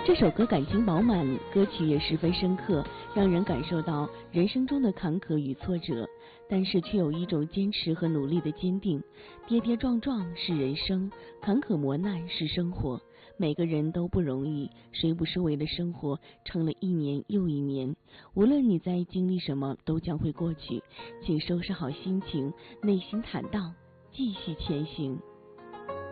这首歌感情饱满，歌曲也十分深刻，让人感受到人生中的坎坷与挫折，但是却有一种坚持和努力的坚定。跌跌撞撞是人生，坎坷磨难是生活，每个人都不容易，谁不是为了生活撑了一年又一年？无论你在经历什么，都将会过去，请收拾好心情，内心坦荡，继续前行。